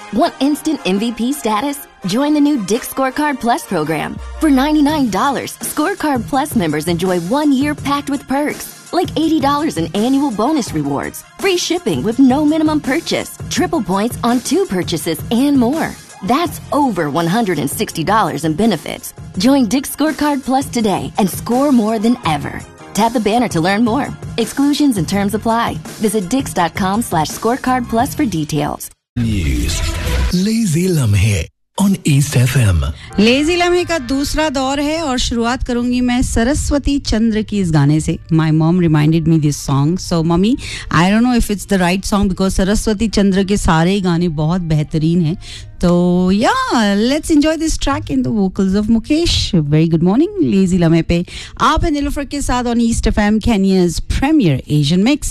Want instant MVP status? Join the new Dick's Scorecard Plus program. For $99, Scorecard Plus members enjoy 1 year packed with perks, like $80 in annual bonus rewards, free shipping with no minimum purchase, triple points on 2 purchases, and more. That's over $160 in benefits. Join Dick's Scorecard Plus today and score more than ever. Tap the banner to learn more. Exclusions and terms apply. Visit dix.com/scorecard plus for details. News. Lazy Lamhe on East FM. Lazy लम्हे का दूसरा दौर है और शुरुआत करूंगी मैं सरस्वती चंद्र की इस गाने से. My mom reminded me this song. So mummy, I don't know if it's the right song because Saraswati चंद्र के सारे गाने बहुत बेहतरीन हैं. तो या let's enjoy this track in the vocals of Mukesh. Very good morning. Lazy लम्हे पे आप हैं नीलोफर के साथ on east FM, केन्या's premier Asian mix.